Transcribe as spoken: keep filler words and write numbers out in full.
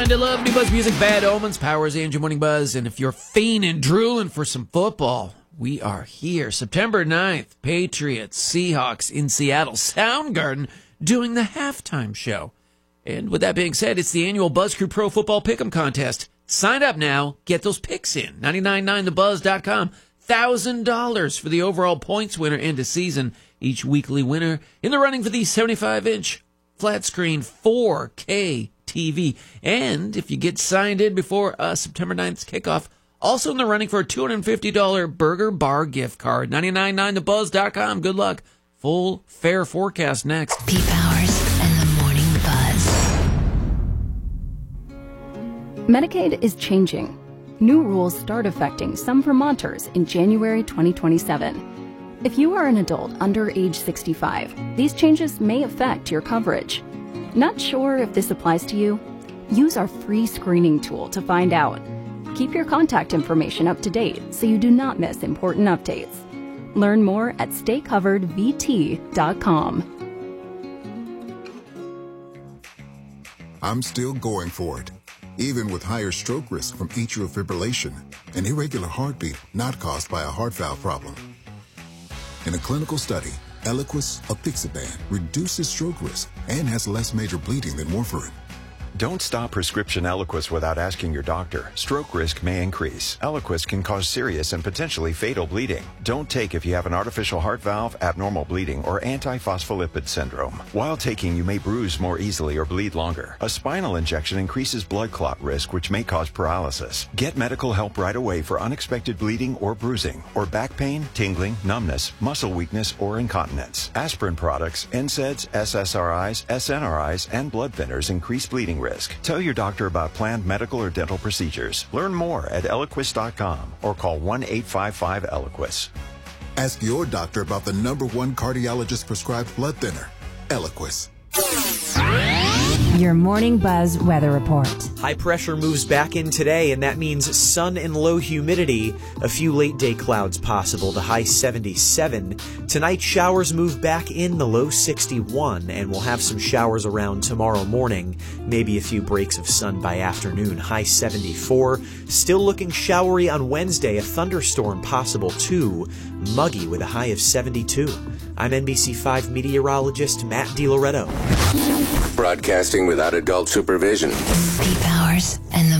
kind of love. New Buzz Music, Bad Omens, Powers, and your Morning Buzz. And if you're fiending, drooling for some football, we are here. September ninth, Patriots, Seahawks in Seattle, Soundgarden doing the halftime show. And with that being said, it's the annual Buzz Crew Pro Football Pick'em Contest. Sign up now. Get those picks in. nine nine nine the buzz dot com. one thousand dollars for the overall points winner into season. Each weekly winner in the running for the seventy-five inch flat screen four K T V. And if you get signed in before uh, September ninth's kickoff, also in the running for a two hundred fifty dollars Burger Bar gift card. nine nine nine the buzz dot com. Good luck. Full fair forecast next. Pete Powers and the Morning Buzz. Medicaid is changing. New rules start affecting some Vermonters in January twenty twenty-seven. If you are an adult under age sixty-five, these changes may affect your coverage. Not sure if this applies to you? Use our free screening tool to find out. Keep your contact information up to date so you do not miss important updates. Learn more at stay covered v t dot com. I'm still going for it, even with higher stroke risk from atrial fibrillation, an irregular heartbeat not caused by a heart valve problem. In a clinical study, Eliquis apixaban reduces stroke risk and has less major bleeding than warfarin. Don't stop prescription Eliquis without asking your doctor. Stroke risk may increase. Eliquis can cause serious and potentially fatal bleeding. Don't take if you have an artificial heart valve, abnormal bleeding, or antiphospholipid syndrome. While taking, you may bruise more easily or bleed longer. A spinal injection increases blood clot risk, which may cause paralysis. Get medical help right away for unexpected bleeding or bruising, or back pain, tingling, numbness, muscle weakness, or incontinence. Aspirin products, N SAIDs, S S R Is, S N R Is, and blood thinners increase bleeding risk. Tell your doctor about planned medical or dental procedures. Learn more at eliquis dot com or call one eight five five Eliquis. Ask your doctor about the number one cardiologist prescribed blood thinner, Eliquis. Your Morning Buzz weather report. High pressure moves back in today, and that means sun and low humidity. A few late day clouds possible, the high seventy-seven. Tonight, showers move back in, the low sixty-one, and we'll have some showers around tomorrow morning. Maybe a few breaks of sun by afternoon, high seventy-four. Still looking showery on Wednesday, a thunderstorm possible too. Muggy with a high of seventy-two. I'm N B C five meteorologist Matt DiLoretto. Broadcasting without adult supervision. Pete Powers and the